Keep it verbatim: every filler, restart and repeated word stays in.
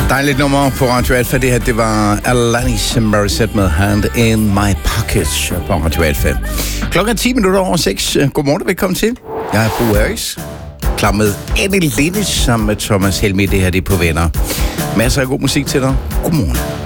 Dejligt nummer på Radio Alfa. Det her, det var Alanis Morissette med Hand in My Pocket på Radio Alfa. Klokken er ti minutter over seks. Godmorgen og velkommen til. Jeg er Bo Harris. Klar med Anne Linnet sammen med Thomas Helmi. Det her, det er på Venner. Masser af god musik til dig. Godmorgen.